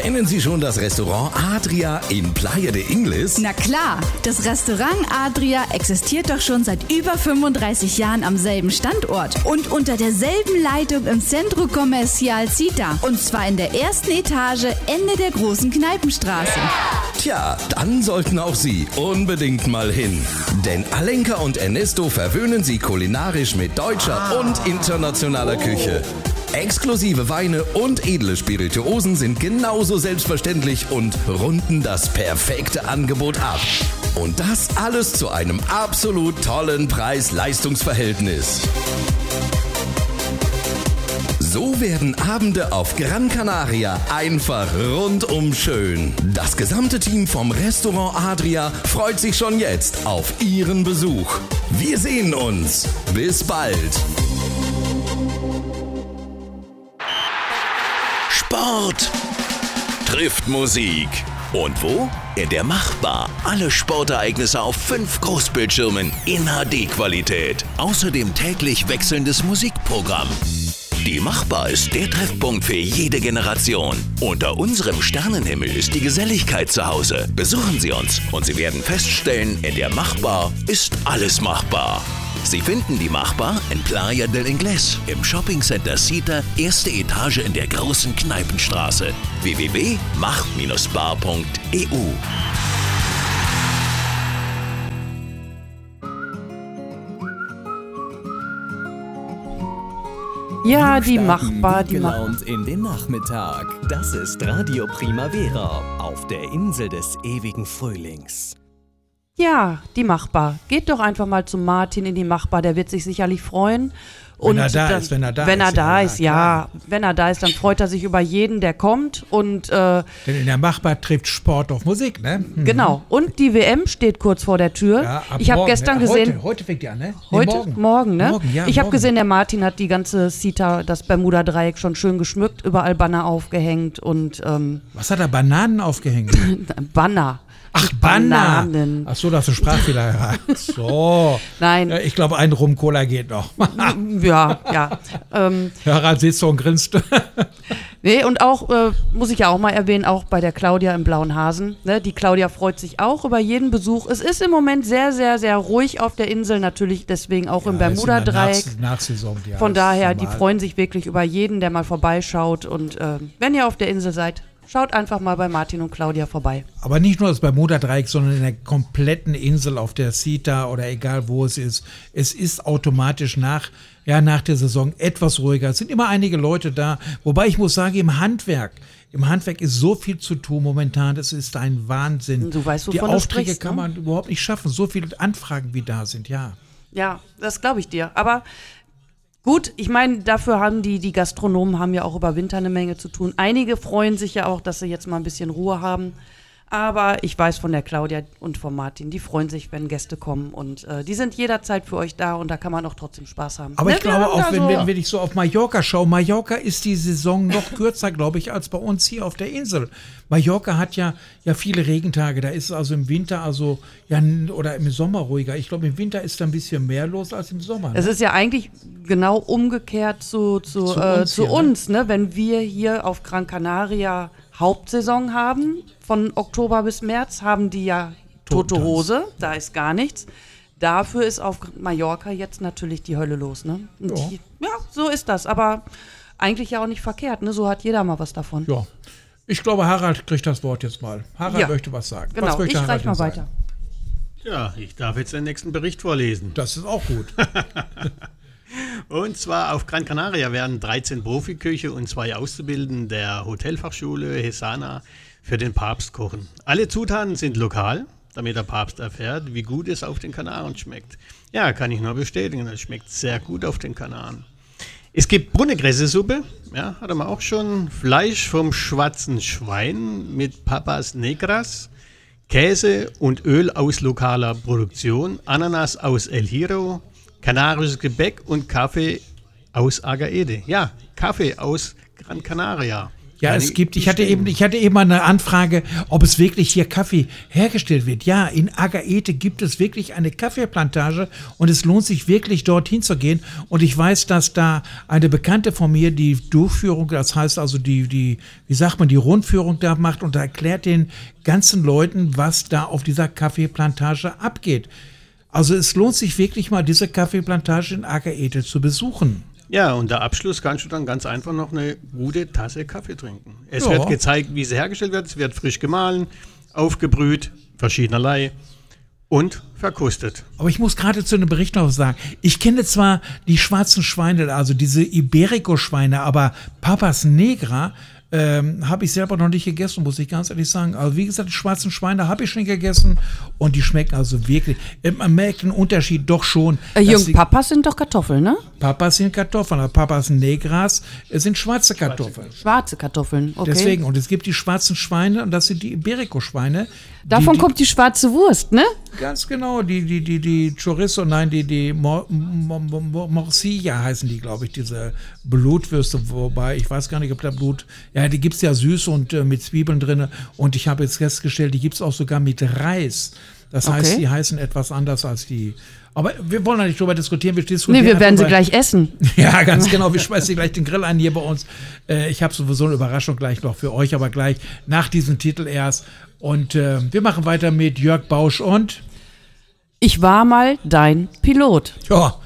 Kennen Sie schon das Restaurant Adria in Playa de Ingles? Na klar, das Restaurant Adria existiert doch schon seit über 35 Jahren am selben Standort und unter derselben Leitung im Centro Comercial Cita. Und zwar in der ersten Etage, Ende der großen Kneipenstraße. Tja, dann sollten auch Sie unbedingt mal hin. Denn Alenka und Ernesto verwöhnen Sie kulinarisch mit deutscher und internationaler Küche. Exklusive Weine und edle Spirituosen sind genauso selbstverständlich und runden das perfekte Angebot ab. Und das alles zu einem absolut tollen Preis-Leistungs-Verhältnis. So werden Abende auf Gran Canaria einfach rundum schön. Das gesamte Team vom Restaurant Adria freut sich schon jetzt auf Ihren Besuch. Wir sehen uns. Bis bald. Sport trifft Musik. Und wo? In der Machbar. Alle Sportereignisse auf 5 Großbildschirmen in HD-Qualität. Außerdem täglich wechselndes Musikprogramm. Die Machbar ist der Treffpunkt für jede Generation. Unter unserem Sternenhimmel ist die Geselligkeit zu Hause. Besuchen Sie uns und Sie werden feststellen, in der Machbar ist alles machbar. Sie finden die Machbar in Playa del Ingles im Shoppingcenter Cita, erste Etage in der großen Kneipenstraße. www.mach-bar.eu. Ja, die Machbar, die gelaunt in den Nachmittag. Das ist Radio Primavera auf der Insel des ewigen Frühlings. Ja, die Machbar. Geht doch einfach mal zu Martin in die Machbar, der wird sich sicherlich freuen. Und wenn er da ist, wenn er da ist, dann freut er sich über jeden, der kommt. Und denn in der Machbar trifft Sport auf Musik, ne? Mhm. Genau. Und die WM steht kurz vor der Tür. Ja, ich habe gestern gesehen. Heute fängt die an, ne? Morgen, ne? Morgen, ja, ich habe gesehen, der Martin hat die ganze Cita, das Bermuda-Dreieck schon schön geschmückt, überall Banner aufgehängt und was hat er, Bananen aufgehängt? Banner. Ach, Bananen. Ach so, das ist Sprachfehler. So. Nein. Ich glaube, ein Rum-Cola geht noch. Ja. Harald sitzt so und grinst. Nee, und auch, muss ich ja auch mal erwähnen, auch bei der Claudia im Blauen Hasen. Ne? Die Claudia freut sich auch über jeden Besuch. Es ist im Moment sehr, sehr, sehr ruhig auf der Insel, natürlich deswegen auch im Bermuda-Dreieck. Nachsaison, ja. Von daher, die freuen sich wirklich über jeden, der mal vorbeischaut. Und wenn ihr auf der Insel seid, schaut einfach mal bei Martin und Claudia vorbei. Aber nicht nur das Bermuda-Dreieck, sondern in der kompletten Insel auf der Cita oder egal wo es ist. Es ist automatisch nach der Saison etwas ruhiger. Es sind immer einige Leute da. Wobei ich muss sagen, im Handwerk ist so viel zu tun momentan. Das ist ein Wahnsinn. Du weißt, wovon die du Aufträge sprichst, kann man überhaupt nicht schaffen. So viele Anfragen wie da sind, ja. Ja, das glaube ich dir. Aber gut, ich meine, dafür haben die Gastronomen haben ja auch über Winter eine Menge zu tun. Einige freuen sich ja auch, dass sie jetzt mal ein bisschen Ruhe haben. Aber ich weiß von der Claudia und von Martin, die freuen sich, wenn Gäste kommen. Und die sind jederzeit für euch da und da kann man auch trotzdem Spaß haben. Aber ich glaube auch, wenn ich so auf Mallorca schaue, Mallorca ist die Saison noch kürzer, glaube ich, als bei uns hier auf der Insel. Mallorca hat ja viele Regentage. Da ist es also im Winter oder im Sommer ruhiger. Ich glaube, im Winter ist da ein bisschen mehr los als im Sommer. Ne? Es ist ja eigentlich genau umgekehrt zu uns, ne? Wenn wir hier auf Gran Canaria Hauptsaison haben, von Oktober bis März, haben die ja tote Hose, da ist gar nichts. Dafür ist auf Mallorca jetzt natürlich die Hölle los, ne? Ja, so ist das, aber eigentlich ja auch nicht verkehrt, ne? So hat jeder mal was davon. Ja, ich glaube, Harald kriegt das Wort jetzt mal. Harald möchte was sagen. Genau, was möchte ich reiche mal weiter. Ja, ich darf jetzt den nächsten Bericht vorlesen. Das ist auch gut. Und zwar auf Gran Canaria werden 13 Profiköche und 2 Auszubildende der Hotelfachschule Hesana für den Papst kochen. Alle Zutaten sind lokal, damit der Papst erfährt, wie gut es auf den Kanaren schmeckt. Ja, kann ich nur bestätigen, es schmeckt sehr gut auf den Kanaren. Es gibt Brunnegräsesuppe, ja, hatte man auch schon, Fleisch vom schwarzen Schwein mit Papas Negras, Käse und Öl aus lokaler Produktion, Ananas aus El Hierro, kanarisches Gebäck und Kaffee aus Agaede. Ja, Kaffee aus Gran Canaria. Ja, es gibt, ich hatte eben eine Anfrage, ob es wirklich hier Kaffee hergestellt wird. Ja, in Agaete gibt es wirklich eine Kaffeeplantage und es lohnt sich wirklich dorthin zu gehen. Und ich weiß, dass da eine Bekannte von mir die Durchführung, das heißt also die Rundführung da macht und da erklärt den ganzen Leuten, was da auf dieser Kaffeeplantage abgeht. Also es lohnt sich wirklich mal, diese Kaffeeplantage in Agaete zu besuchen. Ja, und der Abschluss kannst du dann ganz einfach noch eine gute Tasse Kaffee trinken. Es wird gezeigt, wie sie hergestellt wird. Es wird frisch gemahlen, aufgebrüht, verschiedenerlei und verkostet. Aber ich muss gerade zu einem Bericht noch sagen. Ich kenne zwar die schwarzen Schweine, also diese Iberico-Schweine, aber Papas Negra habe ich selber noch nicht gegessen, muss ich ganz ehrlich sagen. Also wie gesagt, die schwarzen Schweine habe ich schon gegessen und die schmecken also wirklich. Man merkt den Unterschied doch schon. Jürgen, Papas sind doch Kartoffeln, ne? Papas sind Kartoffeln, aber Papas Negras sind schwarze Kartoffeln. Schwarze Kartoffeln, okay. Deswegen, und es gibt die schwarzen Schweine und das sind die Iberico-Schweine. Davon kommt die schwarze Wurst, ne? Ganz genau, die Chorizo, nein, die Morcilla heißen die, glaube ich, diese Blutwürste, wobei ich weiß gar nicht, ob da Blut, ja, die gibt es ja süß und mit Zwiebeln drin und ich habe jetzt festgestellt, die gibt es auch sogar mit Reis. Das heißt, die heißen etwas anders als die. Aber wir wollen ja nicht drüber diskutieren. Wir werden sie gleich essen. Ja, ganz genau. Wir schmeißen gleich den Grill ein hier bei uns. Ich habe sowieso eine Überraschung gleich noch für euch, aber gleich nach diesem Titel erst. Und wir machen weiter mit Jörg Bausch und Ich war mal dein Pilot. Ja,